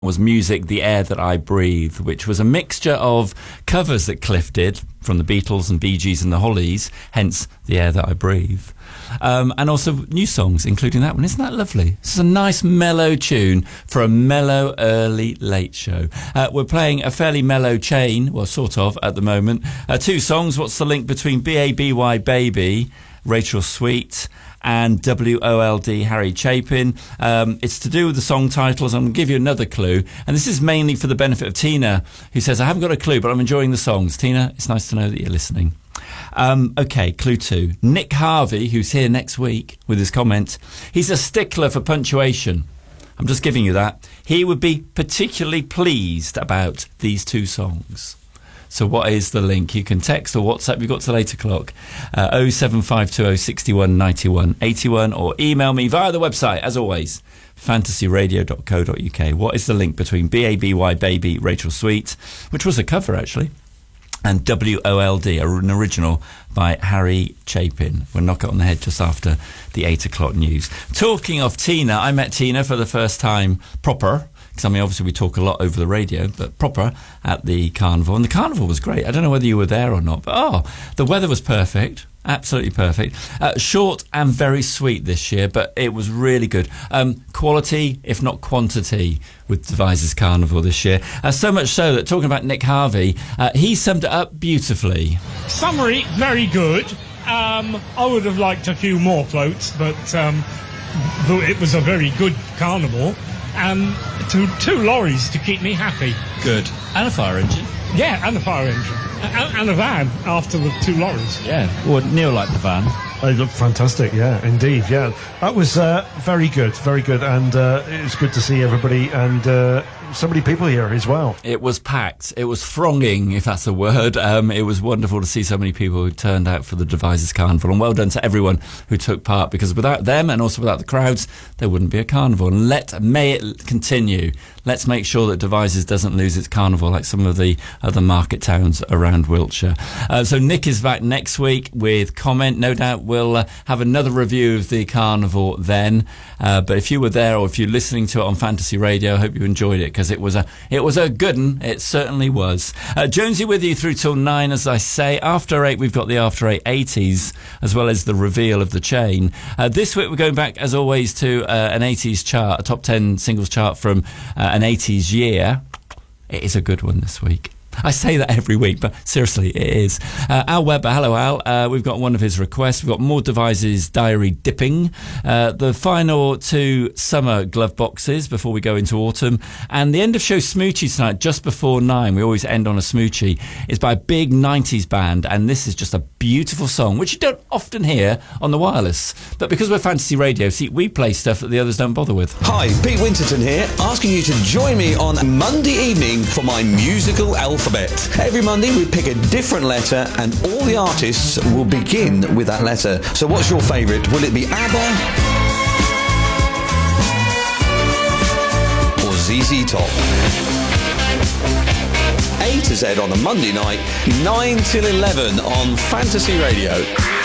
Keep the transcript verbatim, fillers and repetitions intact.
was Music, The Air That I Breathe, which was a mixture of covers that Cliff did from the Beatles and Bee Gees and the Hollies, hence The Air That I Breathe, um, and also new songs, including that one. Isn't that lovely? This is a nice mellow tune for a mellow early late show. Uh, we're playing a fairly mellow chain, well, sort of, at the moment. Uh, two songs. What's the link between B A B Y Baby, Rachel Sweet, and W O L D, Harry Chapin? Um, it's to do with the song titles. I'm going to give you another clue. And this is mainly for the benefit of Tina, who says, I haven't got a clue, but I'm enjoying the songs. Tina, it's nice to know that you're listening. Um, okay, clue two. Nick Harvey, who's here next week with his comment, he's a stickler for punctuation. I'm just giving you that. He would be particularly pleased about these two songs. So what is the link? You can text or WhatsApp. You've got till eight o'clock. Uh, oh seven five two oh six one nine one eight one, or email me via the website, as always, fantasy radio dot co dot uk. What is the link between B A B Y Baby, Rachel Sweet, which was a cover actually, and W O L D, an original by Harry Chapin? We'll knock it on the head just after the eight o'clock news. Talking of Tina, I met Tina for the first time proper. Because, I mean, obviously we talk a lot over the radio, but proper at the carnival. And the carnival was great. I don't know whether you were there or not, but, oh, the weather was perfect. Absolutely perfect. Uh, short and very sweet this year, but it was really good. Um, quality, if not quantity, with Devizes Carnival this year. Uh, so much so that, talking about Nick Harvey, uh, he summed it up beautifully. Summary, very good. Um, I would have liked a few more floats, but um, it was a very good carnival. And two, two lorries to keep me happy. Good. And a fire engine. Yeah, and a fire engine. And, and a van after the two lorries. Yeah. Well, Neil liked the van. They look fantastic, yeah, indeed, yeah. That was uh, very good, very good, and uh, it was good to see everybody and uh, so many people here as well. It was packed. It was thronging, if that's a word. Um, it was wonderful to see so many people who turned out for the Devizes Carnival, and well done to everyone who took part, because without them and also without the crowds, there wouldn't be a carnival. And let may it continue. Let's make sure that Devizes doesn't lose its carnival like some of the other market towns around Wiltshire. Uh, so Nick is back next week with comment. No doubt we'll uh, have another review of the carnival then. Uh, but if you were there, or if you're listening to it on Fantasy Radio, I hope you enjoyed it, because it was a it was a good one. It certainly was. Uh, Jonesy with you through till nine, as I say. After eight, we've got the After Eight eighties, as well as the reveal of the chain. Uh, this week, we're going back, as always, to uh, an eighties chart, a top ten singles chart from uh, an eighties year. It is a good one this week. I say that every week, but seriously, it is. Uh, Al Weber, hello Al. Uh, we've got one of his requests. We've got more Devizes diary dipping. Uh, the final two summer glove boxes before we go into autumn. And the end of show smoochie tonight, just before nine. We always end on a smoochie. It's by a big nineties band, and this is just a beautiful song, which you don't often hear on the wireless. But because we're Fantasy Radio, see, we play stuff that the others don't bother with. Hi, Pete Winterton here, asking you to join me on Monday evening for my musical alphabet. Every Monday we pick a different letter, and all the artists will begin with that letter. So what's your favourite? Will it be ABBA or Z Z Top? A to Z on a Monday night, nine till eleven on Fantasy Radio.